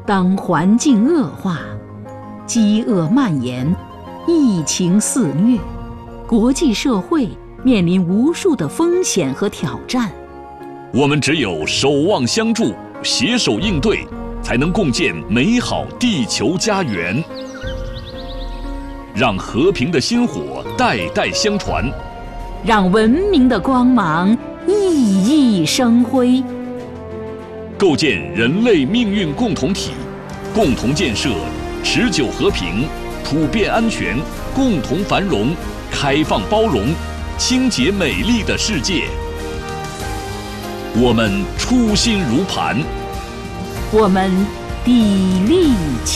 当环境恶化，饥饿蔓延，疫情肆虐，国际社会面临无数的风险和挑战。 我们只有守望相助，携手应对，才能共建美好地球家园。让和平的薪火代代相传， 让文明的光芒熠熠生辉。 构建人类命运共同体，共同建设持久和平、普遍安全、共同繁荣、开放包容、清洁美丽的世界。我们初心如磐， 我们砥砺